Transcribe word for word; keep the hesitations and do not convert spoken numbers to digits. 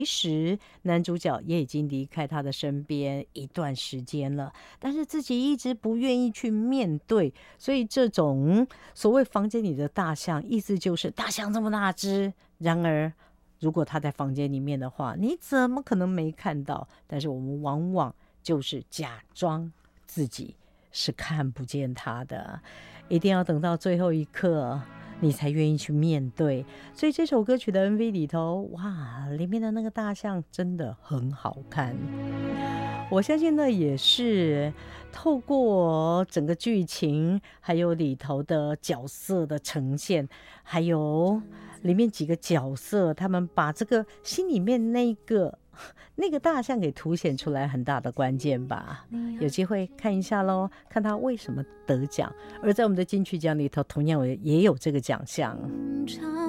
其实男主角也已经离开他的身边一段时间了，但是自己一直不愿意去面对，所以这种所谓房间里的大象，意思就是大象这么大只，然而如果他在房间里面的话，你怎么可能没看到？但是我们往往就是假装自己是看不见他的，一定要等到最后一刻你才愿意去面对。所以这首歌曲的 M V 里头，哇，里面的那个大象真的很好看。我相信那也是透过整个剧情，还有里头的角色的呈现，还有里面几个角色，他们把这个心里面那个那个大象给凸显出来，很大的关键吧。有机会看一下咯，看他为什么得奖。而在我们的金曲奖里头，同样也有这个奖项。